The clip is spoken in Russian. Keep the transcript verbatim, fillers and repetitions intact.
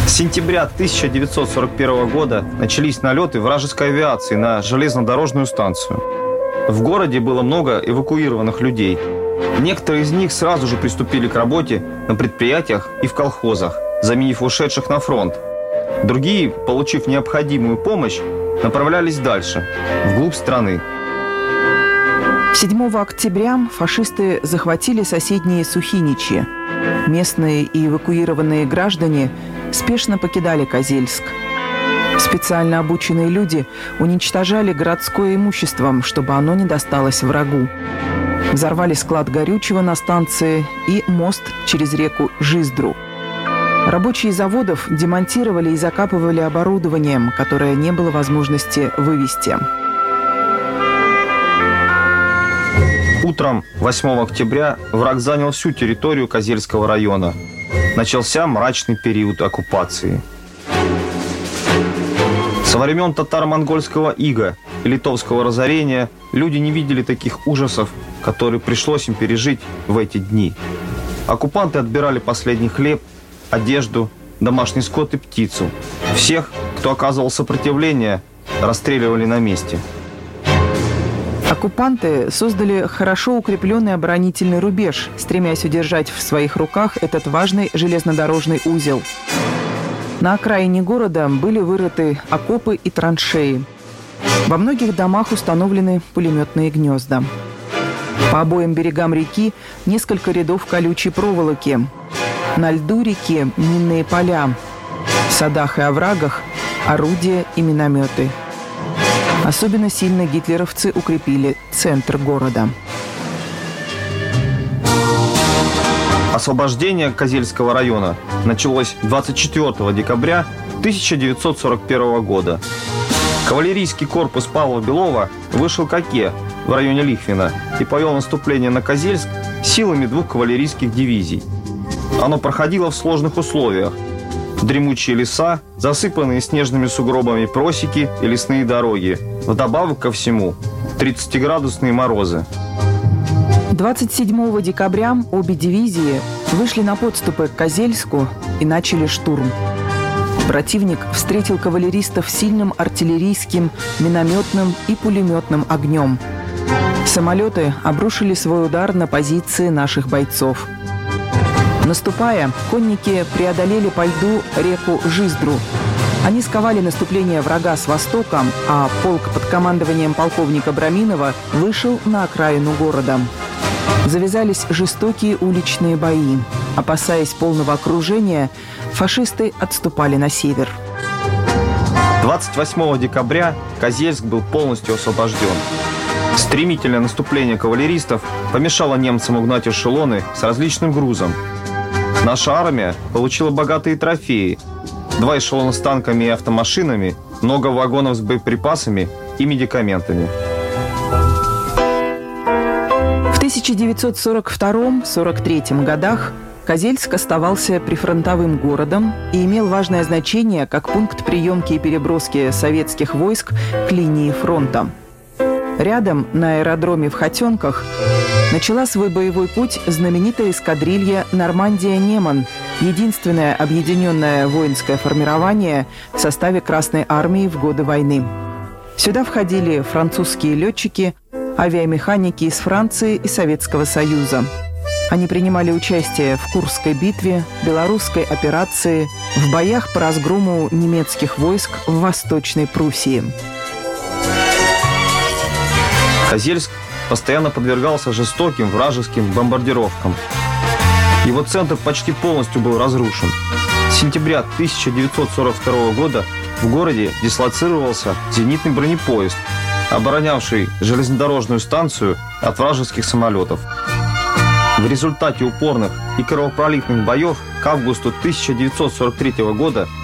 С сентября тысяча девятьсот сорок первого года начались налеты вражеской авиации на железнодорожную станцию. В городе было много эвакуированных людей. Некоторые из них сразу же приступили к работе на предприятиях и в колхозах, заменив ушедших на фронт. Другие, получив необходимую помощь, направлялись дальше, вглубь страны. седьмого октября фашисты захватили соседние Сухиничи. Местные и эвакуированные граждане спешно покидали Козельск. Специально обученные люди уничтожали городское имущество, чтобы оно не досталось врагу. Взорвали склад горючего на станции и мост через реку Жиздру. Рабочие заводов демонтировали и закапывали оборудованием, которое не было возможности вывести. Утром восьмого октября враг занял всю территорию Козельского района. Начался мрачный период оккупации. Со времен татаро-монгольского ига и литовского разорения люди не видели таких ужасов, которые пришлось им пережить в эти дни. Оккупанты отбирали последний хлеб, одежду, домашний скот и птицу. Всех, кто оказывал сопротивление, расстреливали на месте. Оккупанты создали хорошо укрепленный оборонительный рубеж, стремясь удержать в своих руках этот важный железнодорожный узел. На окраине города были вырыты окопы и траншеи. Во многих домах установлены пулеметные гнезда. По обоим берегам реки несколько рядов колючей проволоки. На льду реки минные поля. В садах и оврагах орудия и минометы. Особенно сильно гитлеровцы укрепили центр города. Освобождение Козельского района началось двадцать четвёртого декабря тысяча девятьсот сорок первого года. Кавалерийский корпус Павла Белова вышел к Оке в районе Лихвина и повел наступление на Козельск силами двух кавалерийских дивизий. Оно проходило в сложных условиях. Дремучие леса, засыпанные снежными сугробами просеки и лесные дороги. Вдобавок ко всему тридцатиградусные морозы. двадцать седьмого декабря обе дивизии вышли на подступы к Козельску и начали штурм. Противник встретил кавалеристов сильным артиллерийским, минометным и пулеметным огнем. Самолеты обрушили свой удар на позиции наших бойцов. Наступая, конники преодолели по льду реку Жиздру. Они сковали наступление врага с востока, а полк под командованием полковника Браминова вышел на окраину города. Завязались жестокие уличные бои. Опасаясь полного окружения, фашисты отступали на север. двадцать восьмого декабря Козельск был полностью освобожден. Стремительное наступление кавалеристов помешало немцам угнать эшелоны с различным грузом. Наша армия получила богатые трофеи. Два эшелона с танками и автомашинами, много вагонов с боеприпасами и медикаментами. В тысяча девятьсот сорок втором — сорок третьем годах Козельск оставался прифронтовым городом и имел важное значение как пункт приемки и переброски советских войск к линии фронта. Рядом, на аэродроме в Хотенках, начала свой боевой путь знаменитая эскадрилья «Нормандия-Неман», единственное объединенное воинское формирование в составе Красной армии в годы войны. Сюда входили французские летчики, авиамеханики из Франции и Советского Союза. Они принимали участие в Курской битве, Белорусской операции, в боях по разгрому немецких войск в Восточной Пруссии. Козельск постоянно подвергался жестоким вражеским бомбардировкам. Его центр почти полностью был разрушен. С сентября тысяча девятьсот сорок второго года в городе дислоцировался зенитный бронепоезд, оборонявший железнодорожную станцию от вражеских самолетов. В результате упорных и кровопролитных боев к августу тысяча девятьсот сорок третьего года